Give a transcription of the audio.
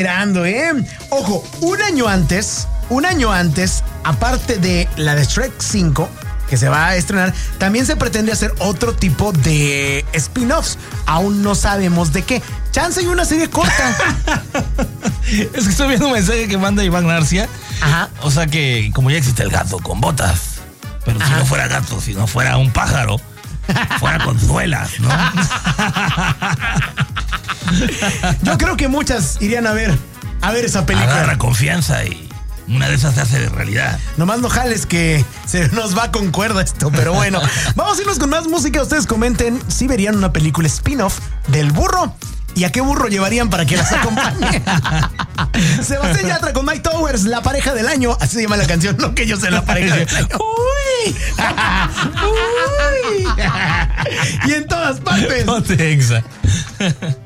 Esperando, Ojo, un año antes, aparte de la de Shrek 5, que se va a estrenar, también se pretende hacer otro tipo de spin-offs. Aún no sabemos de qué. Chance y una serie corta. Es que estoy viendo un mensaje que manda Iván García. Ajá. O sea que como ya existe el gato con botas, pero si no fuera gato, si no fuera un pájaro, fuera con suelas, ¿no? Yo creo que muchas irían a ver esa película. Agarra confianza y una de esas se hace de realidad. Nomás no jales que se nos va con cuerda esto, pero bueno. Vamos a irnos con más música. Ustedes comenten si verían una película spin-off del burro. ¿Y a qué burro llevarían para que las acompañe? Sebastián Yatra con Mike Towers, la pareja del año. Así se llama la canción, no que yo sea la pareja del año. ¡Uy! ¡Uy! Y en todas partes. Ponte Exa.